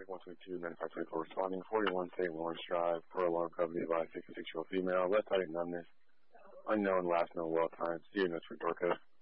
traffic 122-9524 responding 41 St. Lawrence Drive for alarm company by 66-year-old female, left side numbness, unknown last known well time, Steven for Dorco.